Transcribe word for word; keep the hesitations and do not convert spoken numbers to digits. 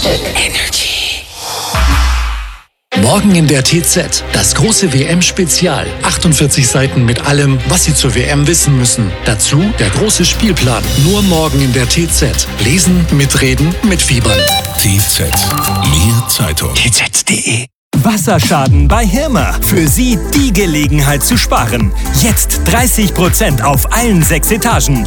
Morgen in der T Z. Das große W M-Spezial. achtundvierzig Seiten mit allem, was Sie zur W M wissen müssen. Dazu der große Spielplan. Nur morgen in der T Z. Lesen, mitreden, mitfiebern. T Z. Mehr Zeitung. T Z punkt de. Wasserschaden bei Hirmer. Für Sie die Gelegenheit zu sparen. Jetzt dreißig Prozent auf allen sechs Etagen.